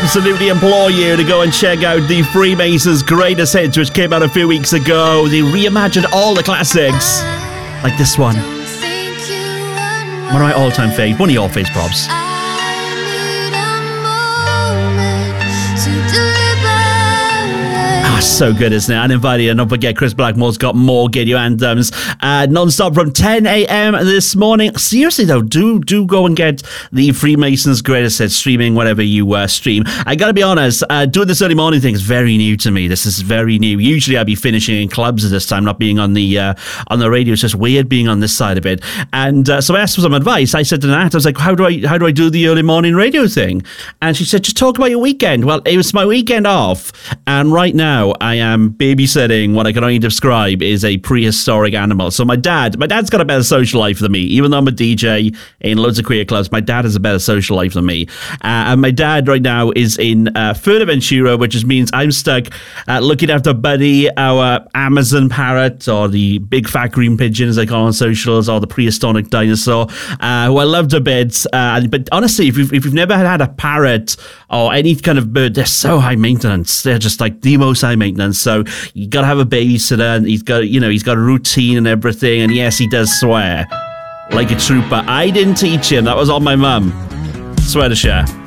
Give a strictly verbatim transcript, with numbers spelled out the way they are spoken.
absolutely implore you to go and check out the Freemasons' Greatest Hits, which came out a few weeks ago. They reimagined all the classics, like this one. One of my all-time faves. One of your faves, Probs. Ah, so good, isn't it? And invited, and don't forget, Chris Blackmore's got more Gadio anthems uh, non-stop from ten a.m. this morning. Seriously, though, do do go and get the Freemasons' Greatest Hits streaming whatever you uh, stream. I gotta be honest, uh, doing this early morning thing is very new to me. This is very new. Usually I'd be finishing in clubs at this time, not being on the uh, on the radio. It's just weird being on this side of it. And uh, so I asked for some advice. I said to Nat, I was like, how do I how do I do the early morning radio thing? And she said, just talk about your weekend. Well, it was my weekend off, and right now I am babysitting what I can only describe is a prehistoric animal. So my dad, my dad's got a better social life than me. Even though I'm a D J in loads of queer clubs, my dad has a better social life than me. Uh, and my dad right now is in uh, Fuerteventura, which just means I'm stuck uh, looking after Buddy, our Amazon parrot, or the big fat green pigeon, as I call on socials, or the prehistoric dinosaur, uh, who I loved a bit. Uh, but honestly, if you've, if you've never had a parrot or any kind of bird, they're so high maintenance. They're just like the most high maintenance. So you got to have a babysitter, and he's got, you know, he's got a routine and everything. And yes, he does swear like a trooper. I didn't teach him. That was on my mum. Swear to share.